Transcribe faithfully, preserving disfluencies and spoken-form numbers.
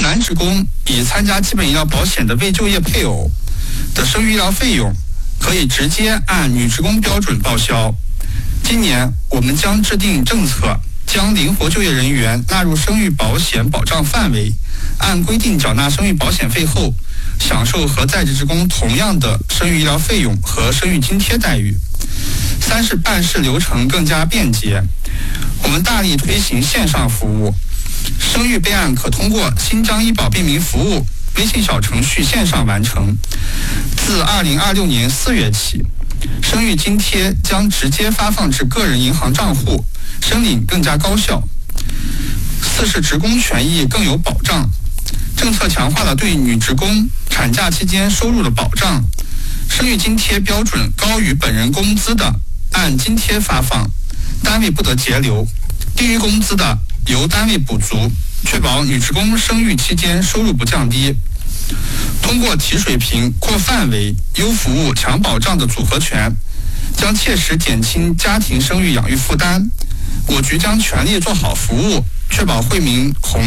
男职工已参加基本医疗保险的未就业配偶的生育医疗费用可以直接按女职工标准报销。今年我们将制定政策，将灵活就业人员纳入生育保险保障范围，按规定缴纳生育保险费后，享受和在职职工同样的生育医疗费用和生育津贴待遇。三是办事流程更加便捷，我们大力推行线上服务，生育备案可通过新疆医保便民服务微信小程序线上完成。自二零二六年四月起，生育津贴将直接发放至个人银行账户，申领更加高效。四是职工权益更有保障，政策强化了对女职工产假期间收入的保障，生育津贴标准高于本人工资的按津贴发放，单位不得截留；低于工资的由单位补足，确保女职工生育期间收入不降低。通过提水平、扩范围、优服务、强保障的组合拳，将切实减轻家庭生育养育负担。我局将全力做好服务，确保惠民红